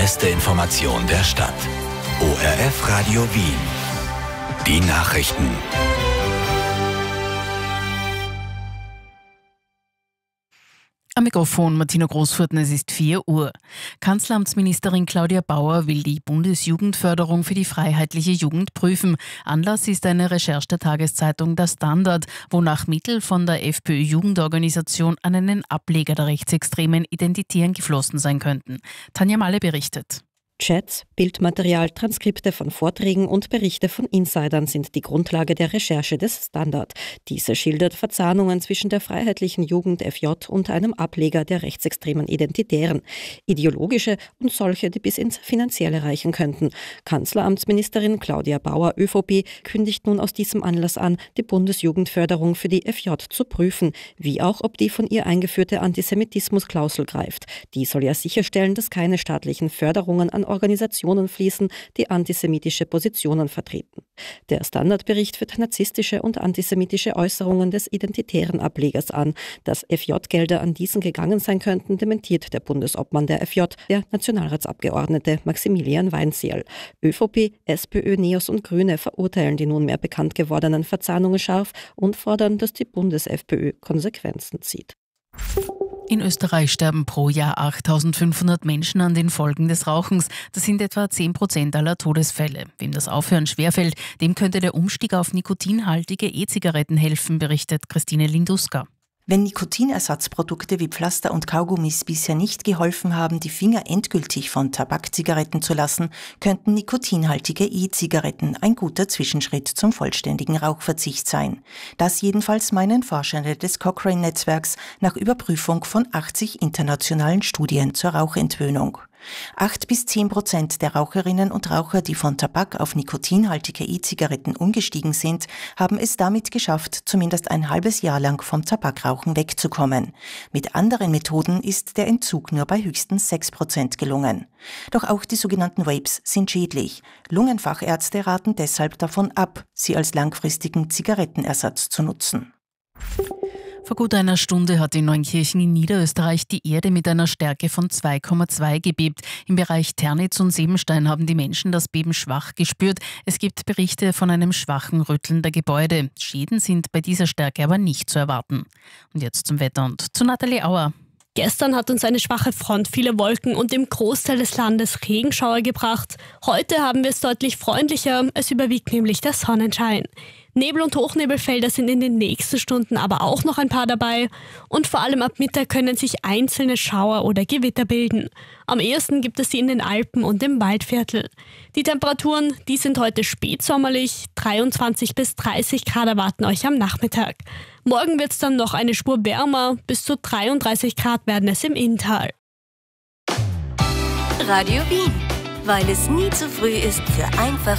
beste Information der Stadt. ORF Radio Wien. Die Nachrichten. Am Mikrofon Martina Großfurten, es ist 4 Uhr. Kanzleramtsministerin Claudia Bauer will die Bundesjugendförderung für die freiheitliche Jugend prüfen. Anlass ist eine Recherche der Tageszeitung Der Standard, wonach Mittel von der FPÖ-Jugendorganisation an einen Ableger der rechtsextremen Identitären geflossen sein könnten. Tanja Malle berichtet. Chats, Bildmaterial, Transkripte von Vorträgen und Berichte von Insidern sind die Grundlage der Recherche des Standard. Diese schildert Verzahnungen zwischen der freiheitlichen Jugend FJ und einem Ableger der rechtsextremen Identitären. Ideologische und solche, die bis ins Finanzielle reichen könnten. Kanzleramtsministerin Claudia Bauer, ÖVP, kündigt nun aus diesem Anlass an, die Bundesjugendförderung für die FJ zu prüfen, wie auch, ob die von ihr eingeführte Antisemitismusklausel greift. Die soll ja sicherstellen, dass keine staatlichen Förderungen an Organisationen fließen, die antisemitische Positionen vertreten. Der Standardbericht führt narzisstische und antisemitische Äußerungen des identitären Ablegers an. Dass FJ-Gelder an diesen gegangen sein könnten, dementiert der Bundesobmann der FJ, der Nationalratsabgeordnete Maximilian Weinzierl. ÖVP, SPÖ, NEOS und Grüne verurteilen die nunmehr bekannt gewordenen Verzahnungen scharf und fordern, dass die Bundes-FPÖ Konsequenzen zieht. In Österreich sterben pro Jahr 8.500 Menschen an den Folgen des Rauchens. Das sind etwa 10% aller Todesfälle. Wem das Aufhören schwerfällt, dem könnte der Umstieg auf nikotinhaltige E-Zigaretten helfen, berichtet Christine Linduska. Wenn Nikotinersatzprodukte wie Pflaster und Kaugummis bisher nicht geholfen haben, die Finger endgültig von Tabakzigaretten zu lassen, könnten nikotinhaltige E-Zigaretten ein guter Zwischenschritt zum vollständigen Rauchverzicht sein. Das jedenfalls meinen Forschende des Cochrane-Netzwerks nach Überprüfung von 80 internationalen Studien zur Rauchentwöhnung. 8-10% der Raucherinnen und Raucher, die von Tabak auf nikotinhaltige E-Zigaretten umgestiegen sind, haben es damit geschafft, zumindest ein halbes Jahr lang vom Tabakrauchen wegzukommen. Mit anderen Methoden ist der Entzug nur bei höchstens 6% gelungen. Doch auch die sogenannten Vapes sind schädlich. Lungenfachärzte raten deshalb davon ab, sie als langfristigen Zigarettenersatz zu nutzen. Vor gut einer Stunde hat in Neunkirchen in Niederösterreich die Erde mit einer Stärke von 2,2 gebebt. Im Bereich Ternitz und Sebenstein haben die Menschen das Beben schwach gespürt. Es gibt Berichte von einem schwachen Rütteln der Gebäude. Schäden sind bei dieser Stärke aber nicht zu erwarten. Und jetzt zum Wetter und zu Nathalie Auer. Gestern hat uns eine schwache Front viele Wolken und im Großteil des Landes Regenschauer gebracht. Heute haben wir es deutlich freundlicher, es überwiegt nämlich der Sonnenschein. Nebel- und Hochnebelfelder sind in den nächsten Stunden aber auch noch ein paar dabei und vor allem ab Mittag können sich einzelne Schauer oder Gewitter bilden. Am ehesten gibt es sie in den Alpen und im Waldviertel. Die Temperaturen, die sind heute spätsommerlich, 23 bis 30 Grad erwarten euch am Nachmittag. Morgen wird es dann noch eine Spur wärmer, bis zu 33 Grad werden es im Inntal. Radio Wien, weil es nie zu früh ist für einfach